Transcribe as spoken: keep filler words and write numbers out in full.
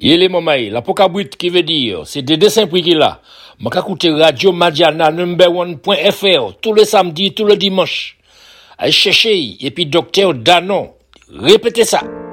Yele mamaï, la pokabrit qui veut dire, c'est des dessins prix qu'il a. M'a écouté Radio Madiana number one point F R tous les samedis, tous les dimanches. Allez chercher, et puis docteur Danon. Répétez ça.